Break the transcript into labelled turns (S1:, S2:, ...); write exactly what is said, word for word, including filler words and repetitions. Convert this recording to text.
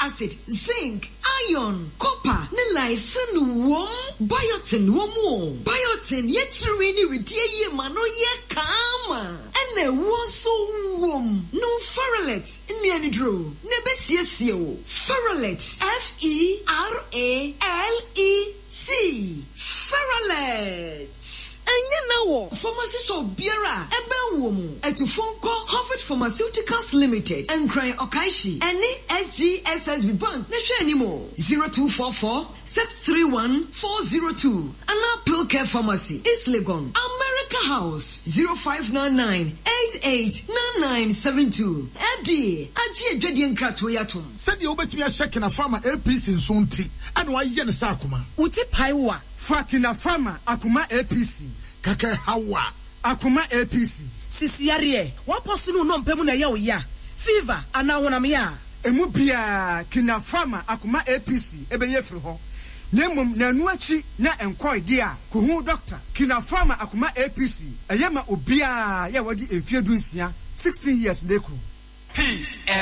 S1: acid, zinc, iron, copper, niacin, wom, biotin, womo, biotin, yetrini with ye mano ye kama, and a woso wom, no ferrolet, nianidro, nebesiesio, ferrolet, F E R A L E T, ferrolet. Enya nawo pharmacy shop biara ebe wo mu etufon ko Harvard Pharmaceuticals Limited Enkran Okaishi ene S G S S B Bank na hwe animo zero two four four six three one four zero two Ana Pill Care Pharmacy East Legon America House zero five nine nine eight eight nine nine seven two Edi aji edwedi nkrato yatom
S2: said you obetimi a check na farmer A P C nsonti ana wa ye ne sa akoma
S3: uti paiwa
S2: fakina farmer akoma A P C kaka hawa akoma A P C
S3: sisi yare wa posunu no mpemu na ye oya fever ana wonam ya
S2: emu bia kina farmer akoma A P C ebe ye firi ho nemum na anu achi na enkoy dia ko hu doctor kina farmer akoma A P C eyema obia ya wadi emfie dunsia sixteen years deku
S4: peace.